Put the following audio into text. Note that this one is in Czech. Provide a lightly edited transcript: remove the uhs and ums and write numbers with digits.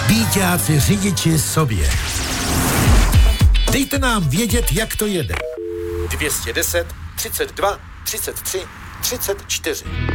Bíťáci řidiči sobě. Dejte nám vědět, jak to jede. 210 32 33 34.